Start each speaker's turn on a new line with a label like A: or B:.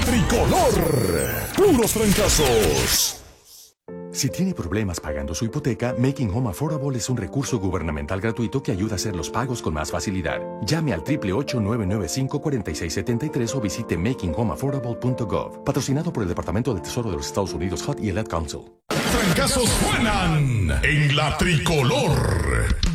A: Tricolor. Puros trancazos.
B: Si tiene problemas pagando su hipoteca, Making Home Affordable es un recurso gubernamental gratuito que ayuda a hacer los pagos con más facilidad. Llame al 888-995-4673 o visite makinghomeaffordable.gov. Patrocinado por el Departamento del Tesoro de los Estados Unidos, HUD y el Ad Council.
A: Trancazos suenan en la Tricolor.